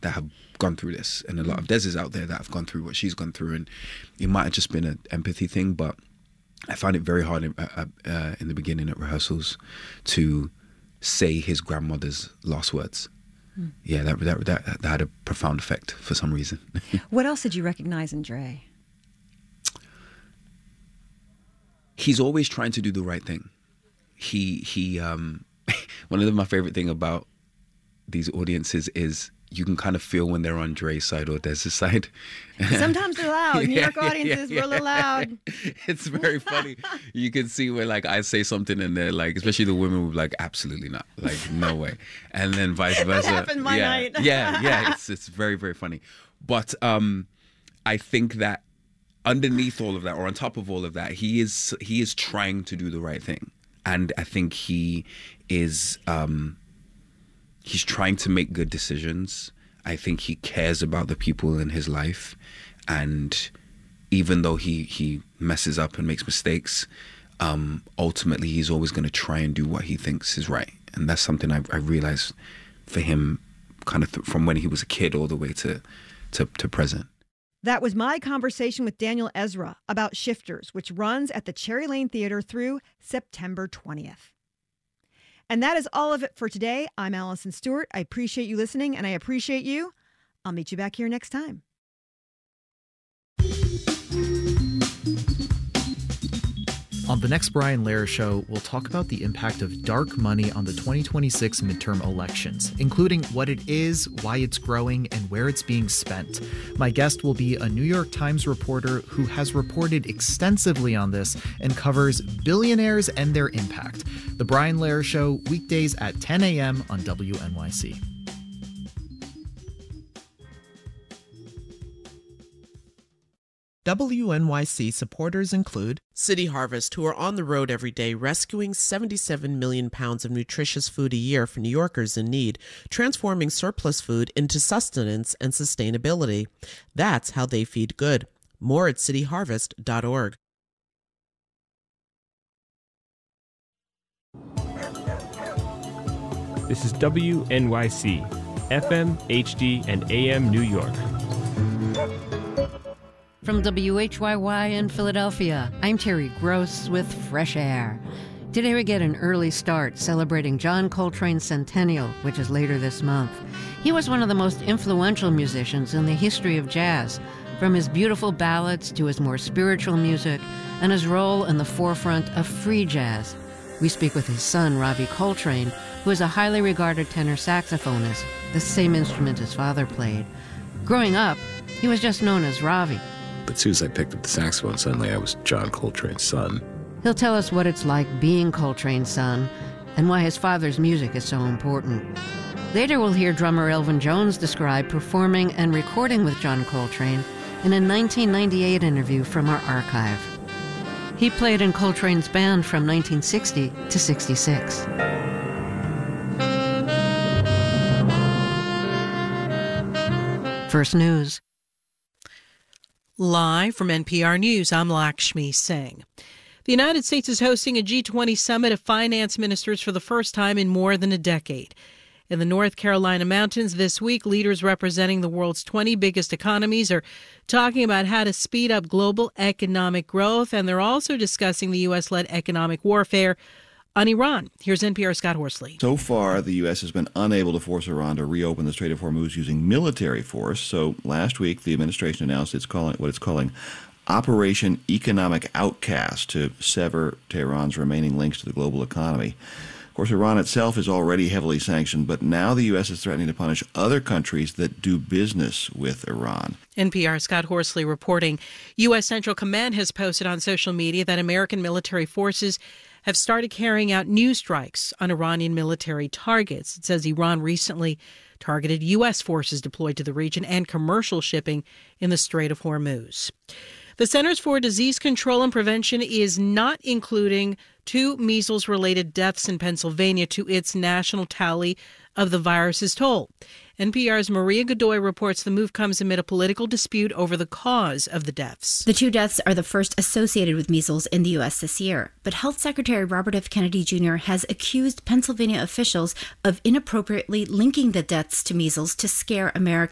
that have gone through this, and a lot of Deses out there that have gone through what she's gone through, and it might have just been an empathy thing, but I found it very hard in the beginning at rehearsals to say his grandmother's last words. Yeah, that had a profound effect for some reason. What else did you recognize in Dre? He's always trying to do the right thing. He one of my favorite thing about these audiences is you can kind of feel when they're on Dre's side or Dez's side. Sometimes they're loud. New York audiences, we're a little loud. It's very funny. You can see where like I say something and they're like, especially the women will be like, absolutely not, like no way, and then vice versa. That happened my night. yeah. It's very, very funny. But I think that underneath all of that, or on top of all of that, he is trying to do the right thing, and I think he is. He's trying to make good decisions. I think he cares about the people in his life. And even though he messes up and makes mistakes, ultimately he's always going to try and do what he thinks is right. And that's something I realized for him kind of from when he was a kid all the way to present. That was my conversation with Daniel Ezra about Shifters, which runs at the Cherry Lane Theater through September 20th. And that is all of it for today. I'm Allison Stewart. I appreciate you listening, and I appreciate you. I'll meet you back here next time. On the next Brian Lehrer Show, we'll talk about the impact of dark money on the 2026 midterm elections, including what it is, why it's growing, and where it's being spent. My guest will be a New York Times reporter who has reported extensively on this and covers billionaires and their impact. The Brian Lehrer Show, weekdays at 10 a.m. on WNYC. WNYC supporters include City Harvest, who are on the road every day rescuing 77 million pounds of nutritious food a year for New Yorkers in need, transforming surplus food into sustenance and sustainability. That's how they feed good. More at cityharvest.org. This is WNYC, FM, HD, and AM New York. From WHYY in Philadelphia, I'm Terry Gross with Fresh Air. Today we get an early start celebrating John Coltrane's centennial, which is later this month. He was one of the most influential musicians in the history of jazz, from his beautiful ballads to his more spiritual music and his role in the forefront of free jazz. We speak with his son, Ravi Coltrane, who is a highly regarded tenor saxophonist, the same instrument his father played. Growing up, he was just known as Ravi. But as soon as I picked up the saxophone, suddenly I was John Coltrane's son. He'll tell us what it's like being Coltrane's son and why his father's music is so important. Later we'll hear drummer Elvin Jones describe performing and recording with John Coltrane in a 1998 interview from our archive. He played in Coltrane's band from 1960 to 66. First News. Live from NPR News, I'm Lakshmi Singh. The United States is hosting a G20 summit of finance ministers for the first time in more than a decade. In the North Carolina mountains this week, leaders representing the world's 20 biggest economies are talking about how to speed up global economic growth, and they're also discussing the U.S.-led economic warfare on Iran. Here's NPR's Scott Horsley. So far, the U.S. has been unable to force Iran to reopen the Strait of Hormuz using military force. So last week, the administration announced what it's calling Operation Economic Outcast to sever Tehran's remaining links to the global economy. Of course, Iran itself is already heavily sanctioned, but now the U.S. is threatening to punish other countries that do business with Iran. NPR's Scott Horsley reporting. U.S. Central Command has posted on social media that American military forces have started carrying out new strikes on Iranian military targets. It says Iran recently targeted U.S. forces deployed to the region and commercial shipping in the Strait of Hormuz. The Centers for Disease Control and Prevention is not including 2 measles-related deaths in Pennsylvania to its national tally of the virus's toll. NPR's Maria Godoy reports the move comes amid a political dispute over the cause of the deaths. The 2 deaths are the first associated with measles in the U.S. this year. But Health Secretary Robert F. Kennedy Jr. has accused Pennsylvania officials of inappropriately linking the deaths to measles to scare Americans.